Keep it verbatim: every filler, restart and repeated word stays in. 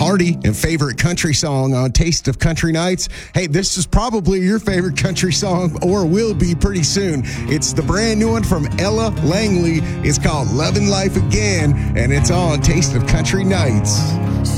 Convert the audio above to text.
Marty and favorite country song on Taste of Country Nights. Hey, this is probably your favorite country song, or will be pretty soon. It's the brand new one from Ella Langley. It's called Lovin' Life Again, and it's on Taste of Country Nights.